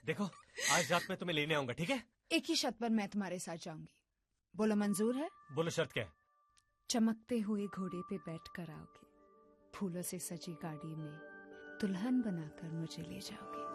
देखो आज रात में तुम्हें लेने आऊंगा, ठीक है? एक ही शर्त पर मैं तुम्हारे साथ जाऊंगी। बोलो मंजूर है? बोलो शर्त क्या है? चमकते हुए घोड़े पे बैठ कर आओगे, फूलों से सजी गाड़ी में दुल्हन बनाकर मुझे ले जाओगे।